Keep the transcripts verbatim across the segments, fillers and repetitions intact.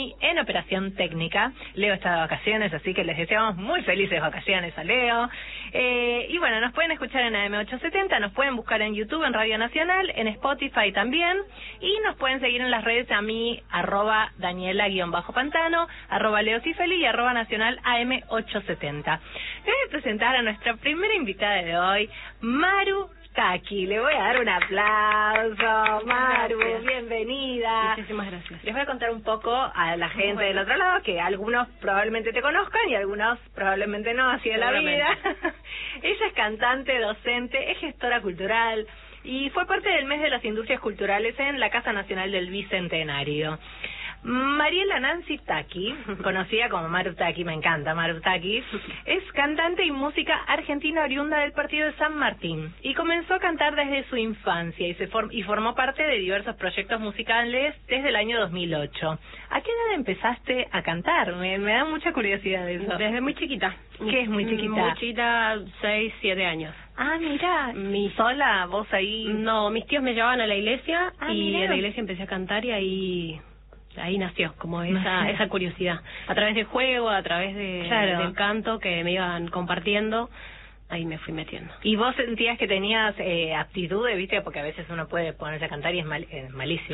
hoy en Operación Técnica. Leo está de vacaciones, así que les deseamos muy felices vacaciones a Leo. Eh, y bueno, nos pueden escuchar en A M ochocientos setenta, nos pueden buscar en YouTube, en Radio Nacional, en Spotify también, y nos pueden seguir en las redes a mí, arroba Daniela-Pantano, arroba Leo Cifeli y arroba Nacional A M ochocientos setenta. Les voy a presentar a nuestra primera invitada de hoy, Maru Taki. Le voy a dar un aplauso. Maru, gracias. Bienvenida. Muchísimas gracias. Les voy a contar un poco a la gente bueno. del otro lado, que algunos probablemente te conozcan y algunos probablemente no, así de la vida. Ella es cantante, docente, es gestora cultural y fue parte del mes de las industrias culturales en la Casa Nacional del Bicentenario. Mariela Nancy Taki, conocida como Maru Taki, me encanta Maru Taki, es cantante y música argentina oriunda del partido de San Martín y comenzó a cantar desde su infancia y se form y formó parte de diversos proyectos musicales desde el año dos mil ocho. ¿A qué edad empezaste a cantar? Me, me da mucha curiosidad eso. Desde muy chiquita. ¿Qué es muy chiquita? Muy chiquita, seis, siete años. Ah, mira, mi sola, vos ahí. No, mis tíos me llevaban a la iglesia ah, y mirá. en la iglesia empecé a cantar y ahí ahí nació como esa esa curiosidad. A través del juego, a través de, claro. del canto que me iban compartiendo, ahí me fui metiendo. ¿Y vos sentías que tenías eh, aptitudes, viste? Porque a veces uno puede ponerse a cantar y es, mal, es malísimo.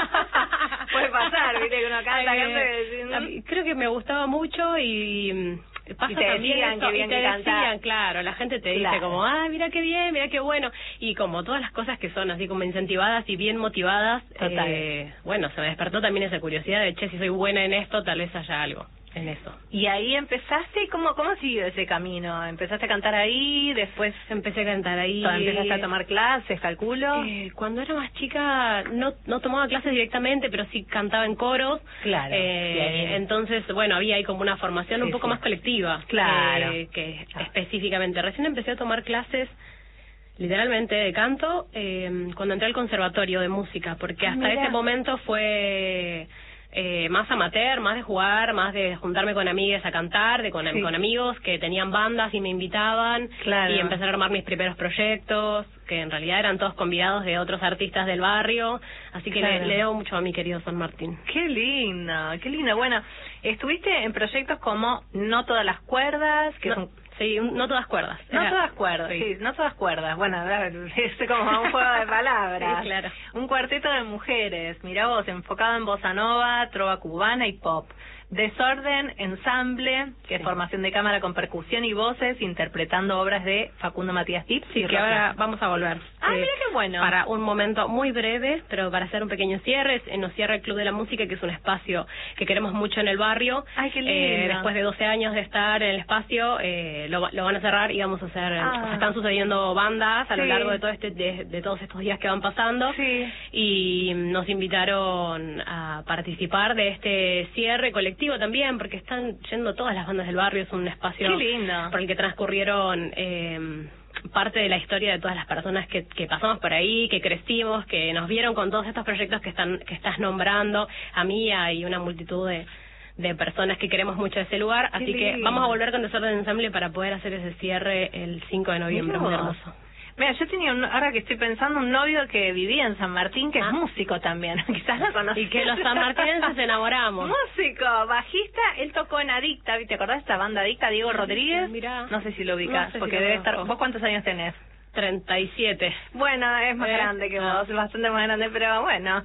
Puede pasar, viste, que uno canta, eh, canta y... Creo que me gustaba mucho y... Pasa y te decían eso, que bien y te que cantás. decían, claro, la gente te claro. dice como, ah, mira qué bien, mira qué bueno, y como todas las cosas que son así como incentivadas y bien motivadas, eh, bueno, se me despertó también esa curiosidad de, che, si soy buena en esto, tal vez haya algo en eso. Y ahí empezaste, ¿y cómo, cómo siguió ese camino? ¿Empezaste a cantar ahí, después empecé a cantar ahí? ¿Empezaste a tomar clases, calculo? Eh, cuando era más chica no no tomaba clases directamente, pero sí cantaba en coros. Claro. Eh, entonces, bueno, había ahí como una formación sí, un poco sí. más colectiva. Claro. Eh, que ah. específicamente. Recién empecé a tomar clases literalmente de canto eh, cuando entré al conservatorio de música, porque hasta Mira. ese momento fue... Eh, más amateur, más de jugar, más de juntarme con amigas a cantar, de con, sí. con amigos que tenían bandas y me invitaban, claro. y empezar a armar mis primeros proyectos, que en realidad eran todos convidados de otros artistas del barrio, así que claro. le, le debo mucho a mi querido San Martín. Qué linda, qué linda. Bueno, estuviste en proyectos como No Todas las Cuerdas, que no. es un... Sí, no todas cuerdas. No Era... todas cuerdas, sí. sí, no todas cuerdas. Bueno, es como un juego de palabras. Sí, claro. Un cuarteto de mujeres, mirá vos, enfocado en bossa nova, trova cubana y pop. Desorden, ensamble, que es sí. formación de cámara con percusión y voces, interpretando obras de Facundo Matías Tips. Sí, y que ahora vamos a volver. Ah, eh, mira qué bueno. Para un momento muy breve, pero para hacer un pequeño cierre, nos cierra el Club de la Música, que es un espacio que queremos mucho en el barrio. Ay, qué lindo. Eh, después de doce años de estar en el espacio, eh, lo, lo van a cerrar y vamos a hacer... Ah. O sea, están sucediendo bandas a sí. lo largo de todo este de, de todos estos días que van pasando. Sí. Y nos invitaron a participar de este cierre colectivo también, porque están yendo todas las bandas del barrio, es un espacio Qué lindo. por el que transcurrieron eh, parte de la historia de todas las personas que, que pasamos por ahí, que crecimos, que nos vieron con todos estos proyectos que están que estás nombrando, a mí y una multitud de, de personas que queremos mucho ese lugar, Qué así lindo. que vamos a volver con Desorden Ensamble para poder hacer ese cierre el cinco de noviembre, muy hermoso. Mira, yo tenía, un, ahora que estoy pensando, un novio que vivía en San Martín, que ah. es músico también, quizás lo conocí. Y que los sanmartinenses enamoramos. Músico, bajista, él tocó en Adicta, ¿te acordás de esta banda Adicta? Diego Rodríguez. Mirá. No sé si lo ubicás, no sé porque si debe lo estar... ¿Vos cuántos años tenés? treinta y siete. Bueno, es más eh, grande que ah. vos, bastante más grande, pero bueno...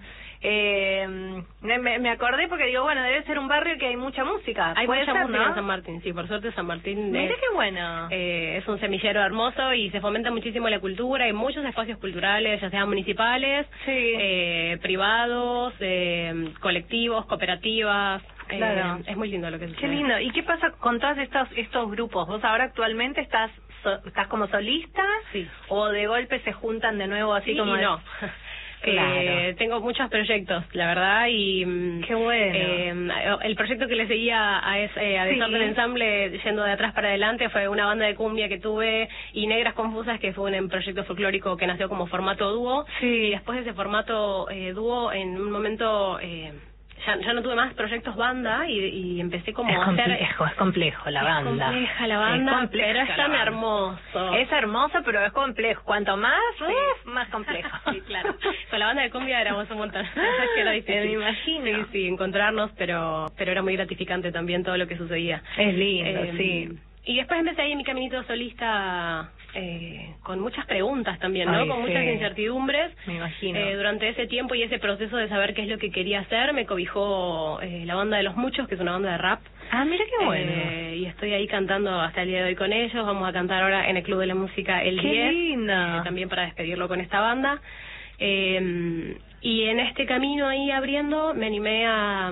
Eh, me, me acordé porque digo, bueno, debe ser un barrio que hay mucha música. Hay mucha ser, música ¿no? en San Martín, sí, por suerte San Martín Mira es, qué bueno. Eh, es un semillero hermoso y se fomenta muchísimo la cultura, hay muchos espacios culturales, ya sean municipales, sí. eh, privados, eh, colectivos, cooperativas. Claro. Eh, es muy lindo lo que sucede. Qué lindo. ¿Y qué pasa con todos estos estos grupos? ¿Vos ahora actualmente estás so, estás como solista? Sí. ¿O de golpe se juntan de nuevo así sí como... Y no. Claro. Eh, tengo muchos proyectos, la verdad, y qué bueno. Eh, el proyecto que le seguía a, ese, a Desorden sí. Ensamble, yendo de atrás para adelante, fue una banda de cumbia que tuve, y Negras Confusas, que fue un proyecto folclórico que nació como formato dúo, sí. y después de ese formato eh, dúo, en un momento... Eh, ya, ya no tuve más proyectos banda y, y empecé como es a hacer... complejo, es complejo la es banda. Es compleja la banda, compleja pero es tan hermoso. Es hermoso, pero es complejo. Cuanto más, sí. uf, más complejo. Sí, claro. Con la banda de cumbia éramos un montón. Que era difícil. Me imagino. Sí, sí, encontrarnos, pero pero era muy gratificante también todo lo que sucedía. Es lindo, eh, sí. Y después empecé ahí mi caminito solista eh, con muchas preguntas también, ¿no? Ay, con sí. muchas incertidumbres. Me imagino. Eh, durante ese tiempo y ese proceso de saber qué es lo que quería hacer, me cobijó eh, la banda de Los Muchos, que es una banda de rap. Ah, mira qué bueno. Eh, y estoy ahí cantando hasta el día de hoy con ellos. Vamos a cantar ahora en el Club de la Música el qué diez. lindo. Eh, también para despedirlo con esta banda. Eh, y en este camino ahí abriendo me animé a...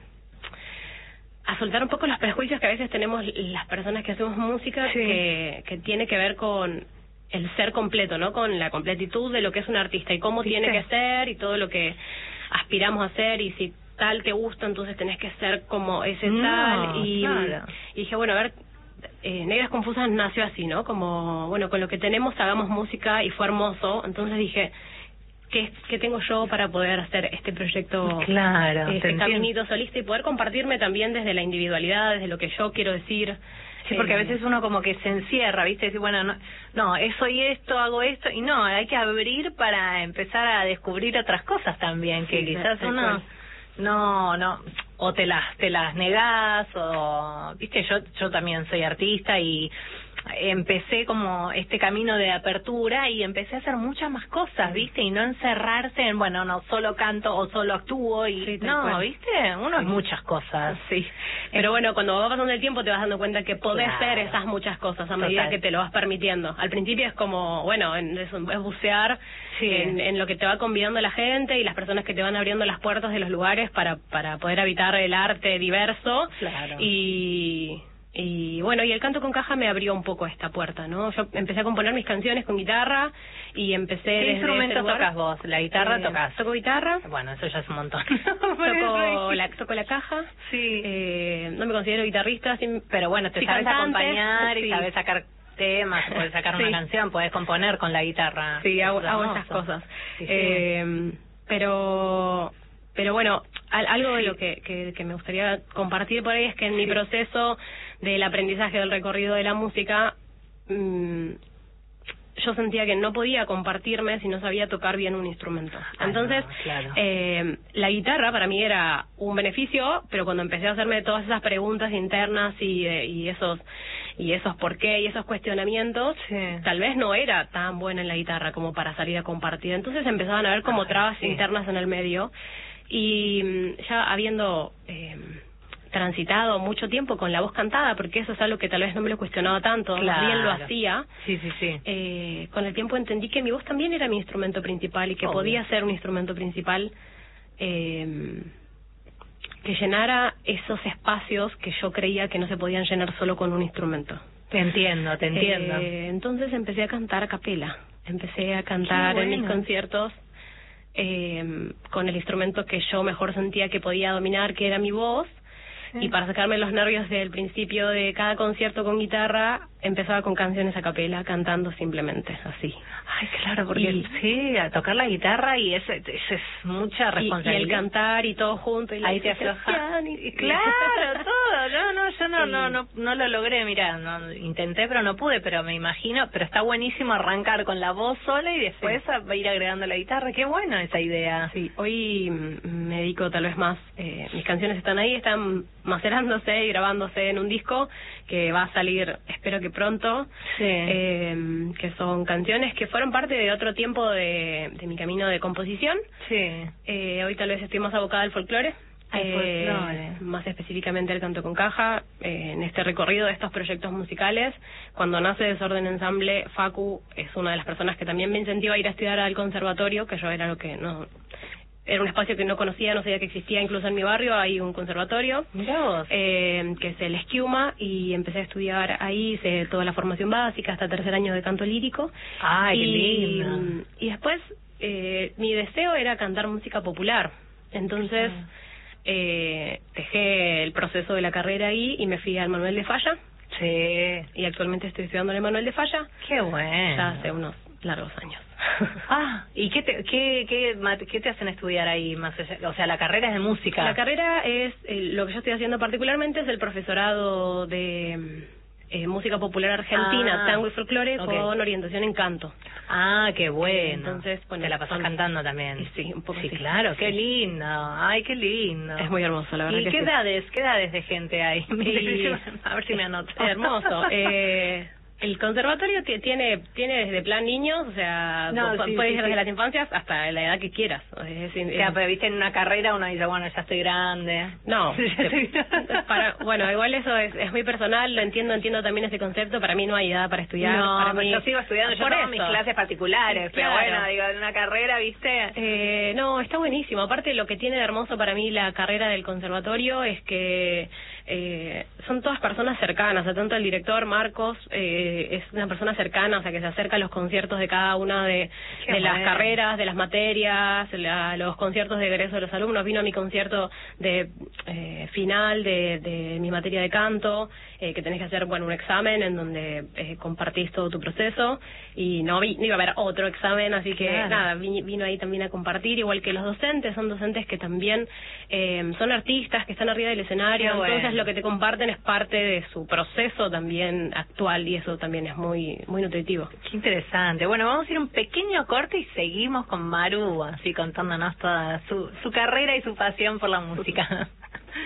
a soltar un poco los prejuicios que a veces tenemos las personas que hacemos música, sí. que, que tiene que ver con el ser completo, ¿no? Con la completitud de lo que es un artista y cómo ¿Viste? tiene que ser y todo lo que aspiramos a hacer, y si tal te gusta, entonces tenés que ser como ese no, tal. Y, claro. y dije, bueno, a ver, eh, Negras Confusas nació así, ¿no? Como, bueno, con lo que tenemos hagamos música, y fue hermoso. Entonces dije, ¿Qué, ¿Qué tengo yo para poder hacer este proyecto, claro, este caminito solista, y poder compartirme también desde la individualidad, desde lo que yo quiero decir? Sí, porque eh, a veces uno como que se encierra, ¿viste? Decir, bueno, no, no, soy esto, hago esto, y no, hay que abrir para empezar a descubrir otras cosas también, que sí, quizás uno cual. no, no, o te las, te las negás, o, ¿viste? Yo, yo también soy artista y empecé como este camino de apertura y empecé a hacer muchas más cosas, ¿viste? Y no encerrarse en, bueno, no, solo canto o solo actúo y sí, no, cual. ¿viste? Uno es muchas cosas. Sí. Pero bueno, cuando va pasando el tiempo te vas dando cuenta que podés claro. ser esas muchas cosas a medida Total. que te lo vas permitiendo. Al principio es como, bueno, es, es bucear sí. en, en lo que te va convidando la gente y las personas que te van abriendo las puertas de los lugares para, para poder habitar el arte diverso. Claro. Y... Y bueno, y el canto con caja me abrió un poco esta puerta, ¿no? Yo empecé a componer mis canciones con guitarra y empecé ¿Qué desde instrumento ese lugar. tocas vos? ¿La guitarra eh, tocas? Toco guitarra. Bueno, eso ya es un montón. toco, la, toco la caja. Sí. Eh, no me considero guitarrista, sí, pero bueno, te sí, sabes cantante, acompañar sí. y sabes sacar temas, puedes sacar sí. una canción, puedes componer con la guitarra. Sí, hago, hago esas cosas. Sí, sí. Eh, pero... Pero bueno, algo de lo que, que, que me gustaría compartir por ahí es que en mi proceso del aprendizaje del recorrido de la música, mmm, yo sentía que no podía compartirme si no sabía tocar bien un instrumento. Entonces, ah, no, claro. eh, la guitarra para mí era un beneficio, pero cuando empecé a hacerme todas esas preguntas internas y, eh, y esos y esos por qué y esos cuestionamientos, sí. tal vez no era tan buena en la guitarra como para salir a compartir. Entonces empezaban a haber como ah, trabas sí. internas en el medio. Y ya habiendo eh, transitado mucho tiempo con la voz cantada, porque eso es algo que tal vez no me lo cuestionaba tanto, claro. más bien lo hacía, sí, sí, sí. Eh, con el tiempo entendí que mi voz también era mi instrumento principal y que Obvio. podía ser un instrumento principal eh, que llenara esos espacios que yo creía que no se podían llenar solo con un instrumento. Te entiendo, te entiendo. Eh, entonces empecé a cantar a capela, empecé a cantar bueno. en mis conciertos Eh, con el instrumento que yo mejor sentía que podía dominar, que era mi voz, sí. y para sacarme los nervios del principio de cada concierto con guitarra, empezaba con canciones a capela, cantando simplemente, así. Ay, claro, porque y, sí, a tocar la guitarra y eso, eso es mucha responsabilidad. Y, y el cantar y todo junto. Y ahí te aflojas. Claro, todo. No, no, yo no, sí. no, no, no lo logré, mirá, no, intenté pero no pude, pero me imagino, pero está buenísimo arrancar con la voz sola y después sí. a ir agregando la guitarra. Qué bueno esa idea. Sí, hoy me dedico tal vez más, eh, mis canciones están ahí, están macerándose y grabándose en un disco que va a salir, espero que pronto, sí. eh, que son canciones que fueron parte de otro tiempo de, de mi camino de composición. Sí. Eh, hoy tal vez estoy más abocada al folclore, eh, folclore. más específicamente al canto con caja, eh, en este recorrido de estos proyectos musicales. Cuando nace Desorden Ensamble, Facu es una de las personas que también me incentiva a ir a estudiar al conservatorio, que yo era lo que no... Era un espacio que no conocía, no sabía que existía, incluso en mi barrio hay un conservatorio, eh, que es el Esquiuma, y empecé a estudiar ahí, hice toda la formación básica hasta tercer año de canto lírico. ¡Ay, y, qué lindo! Y después, eh, mi deseo era cantar música popular, entonces sí. eh, dejé el proceso de la carrera ahí y me fui al Manuel de Falla. Sí. Y actualmente estoy estudiando en el Manuel de Falla. ¡Qué bueno! Ya hace unos largos años. Ah, ¿y qué te, qué, qué, qué te hacen estudiar ahí? Más allá? O sea, la carrera es de música. La carrera es, eh, lo que yo estoy haciendo particularmente es el profesorado de eh, música popular argentina, ah, tango y folclore, okay. con orientación en canto. Ah, qué bueno. Entonces, bueno, te la pasas son... cantando también. Sí, un poco sí, así. claro, qué sí. lindo. Ay, qué lindo. Es muy hermoso, la verdad. ¿Y que qué sí. edades, qué edades de gente hay? Y... A ver si me anoto. Hermoso. Eh... El conservatorio tiene tiene desde plan niños, o sea, no, puedes sí, ir sí, desde sí. las infancias hasta la edad que quieras. Es, es, o sea, pero viste en una carrera uno dice, bueno, ya estoy grande. No, te, para, bueno, igual eso es, es muy personal, lo entiendo, entiendo también ese concepto. Para mí no hay edad para estudiar. No, para pero mí, yo sigo estudiando, yo tomo mis clases particulares, claro. pero bueno, digo, en una carrera, viste. Eh, no, está buenísimo. Aparte, lo que tiene de hermoso para mí la carrera del conservatorio es que eh, son todas personas cercanas, o sea, tanto el director Marcos eh, es una persona cercana, o sea, que se acerca a los conciertos de cada una de, de las carreras, de las materias, la, los conciertos de egreso de los alumnos. Vino a mi concierto de eh, final de, de mi materia de canto, eh, que tenés que hacer, bueno, un examen en donde eh, compartís todo tu proceso, y no, vi, no iba a haber otro examen, así que claro. nada, vino, vino ahí también a compartir, igual que los docentes, son docentes que también eh, son artistas, que están arriba del escenario, bueno. entonces lo que te comparten es parte de su proceso también actual, y eso también es muy muy nutritivo. Qué interesante. Bueno, vamos a ir un pequeño corte y seguimos con Maru, así contándonos toda su, su carrera y su pasión por la música.